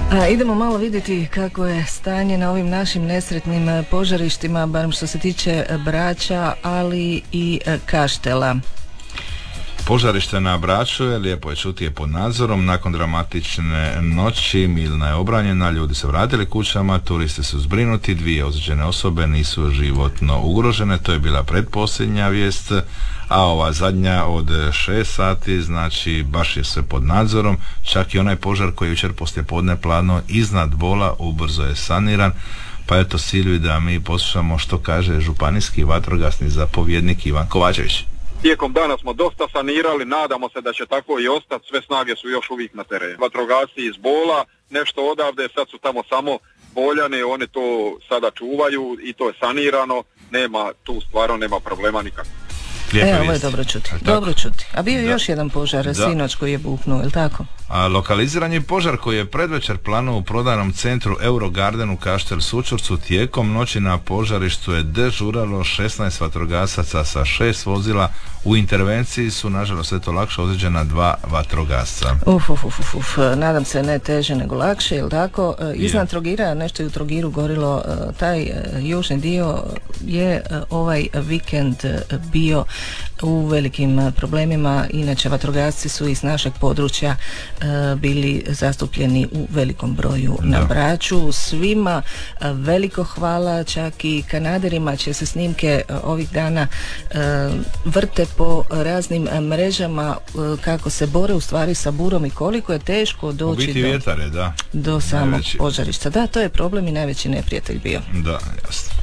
Idemo malo vidjeti kako je stanje na ovim našim nesretnim požarištima, barem što se tiče Brača, ali i Kaštela. Požarište na Braču je, lijepo je čuti, je pod nadzorom. Nakon dramatične noći Milna je obranjena, ljudi se vratili kućama, turisti su zbrinuti, 2 ozlijeđene osobe nisu životno ugrožene. To je bila pretposljednja vijest, a ova zadnja od 6 sati, znači baš je sve pod nadzorom. Čak i onaj požar koji je jučer poslijepodne plano iznad Bola ubrzo je saniran. Pa eto, Silvi, da mi poslušamo što kaže županijski vatrogasni zapovjednik Ivan Kovačević. Tijekom dana smo dosta sanirali, nadamo se da će tako i ostati, sve snage su još uvijek na terenu. Vatrogasci iz Bola, nešto odavde, sad su tamo samo Boljani, oni to sada čuvaju i to je sanirano, nema tu stvarno nema problema nikakvog. Ovo je dobro čuti. Dobro čuti. A bio je još jedan požar sinoć koji je buknuo, je li tako? A lokaliziran je požar koji je predvečer planuo u prodajnom centru Eurogarden u Kaštel Sućurcu. Tijekom noći na požarištu je dežuralo 16 vatrogasaca sa 6 vozila. U intervenciji su nažalost eto lakše ozlijeđena 2 vatrogasca. Nadam se ne teže nego lakše, je li tako? Iznad Trogira, nešto je u Trogiru gorilo, taj južni dio je ovaj vikend bio u velikim problemima. Inače, vatrogasci su iz našeg područja bili zastupljeni u velikom broju na Braču. Svima veliko hvala, čak i Kanaderima će se snimke ovih dana vrte po raznim mrežama kako se bore u stvari sa burom i koliko je teško doći do samog požarišta. Da, to je problem i najveći neprijatelj bio. Da, jasno.